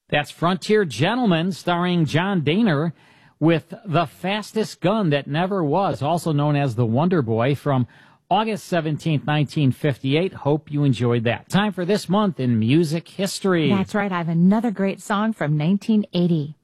That's Frontier Gentlemen, starring John Daner, with The Fastest Gun That Never Was, also known as The Wonder Boy, from August 17th, 1958. Hope you enjoyed that. Time for this month in music history. That's right. I have another great song from 1980.